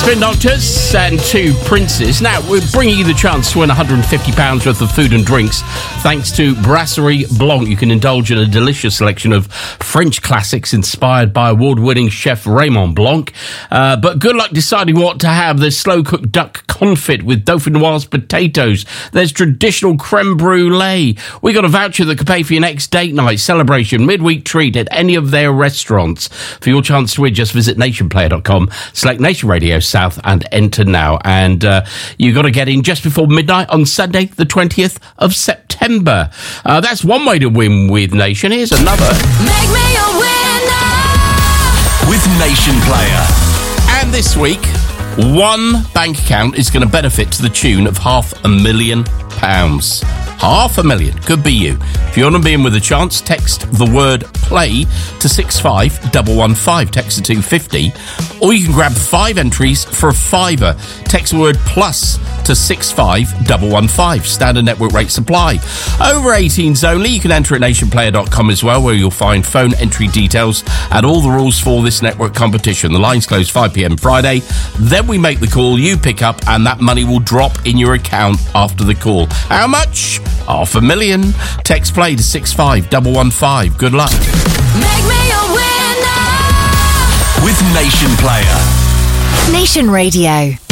Spin Doctors and Two Princes. Now, we're bringing you the chance to win £150 worth of food and drinks thanks to Brasserie Blanc. You can indulge in a delicious selection of French classics inspired by award-winning chef Raymond Blanc. But good luck deciding what to have. There's slow-cooked duck confit with dauphinoise potatoes. There's traditional creme brulee. We got a voucher that could pay for your next date night, celebration, midweek treat at any of their restaurants. For your chance to win, just visit nationplayer.com, select Nation Radio South and enter now. And you got to get in just before midnight on Sunday, the 20th of September. That's one way to win with Nation. Here's another. Make me a winner with Nation Player. And this week, one bank account is going to benefit to the tune of £500,000. £500,000 could be you. If you want to be in with a chance, text the word play to 65115, text to 250, or you can grab 5 entries for a £5. Text the word plus to 65115. Standard network rate supply. Over 18s only. You can enter at nationplayer.com as well, where you'll find phone entry details and all the rules for this network competition. The lines close 5 p.m. Friday. Then we make the call, you pick up, and that money will drop in your account after the call. How much? £500,000. Text play to 65115. Good luck. Make me a winner with Nation Player. Nation Radio.